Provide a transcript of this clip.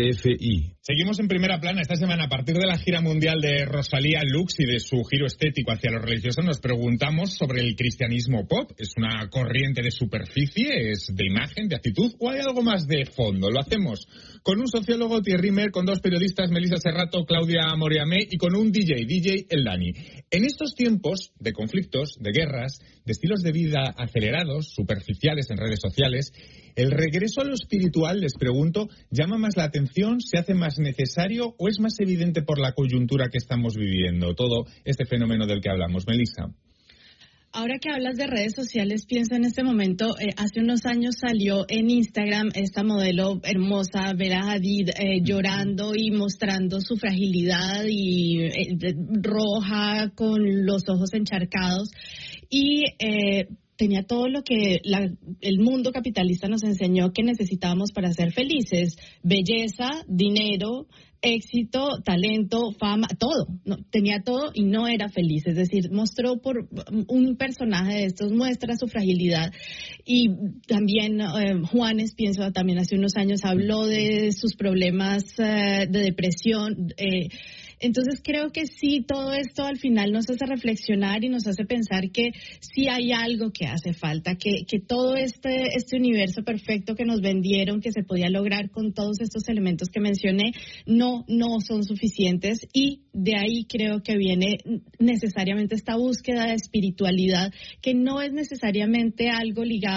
RFI. Seguimos en primera plana. Esta semana, a partir de la gira mundial de Rosalía Lux y de su giro estético hacia lo religioso, nos preguntamos sobre el cristianismo pop. ¿Es una corriente de superficie? ¿Es de imagen, de actitud? ¿O hay algo más de fondo? Lo hacemos con un sociólogo, Thierry Mer, con dos periodistas, Melissa Serrato, Claudia Moriamé, y con un DJ El Dani. En estos tiempos de conflictos, de guerras, de estilos de vida acelerados, superficiales en redes sociales, ¿el regreso a lo espiritual, les pregunto, llama más la atención, se hace más necesario o es más evidente por la coyuntura que estamos viviendo, todo este fenómeno del que hablamos? Melissa. Ahora que hablas de redes sociales, pienso en este momento, hace unos años salió en Instagram esta modelo hermosa, Bella Hadid, llorando y mostrando su fragilidad y roja con los ojos encharcados y tenía todo lo que el mundo capitalista nos enseñó que necesitábamos para ser felices: belleza, dinero, éxito, talento, fama, todo. No, tenía todo y no era feliz. Es decir, mostró por un personaje de estos, muestra su fragilidad. Y también Juanes, pienso, también hace unos años habló de sus problemas de depresión. Entonces creo que sí, todo esto al final nos hace reflexionar y nos hace pensar que sí hay algo que hace falta, que todo este universo perfecto que nos vendieron, que se podía lograr con todos estos elementos que mencioné, no son suficientes, y de ahí creo que viene necesariamente esta búsqueda de espiritualidad, que no es necesariamente algo ligado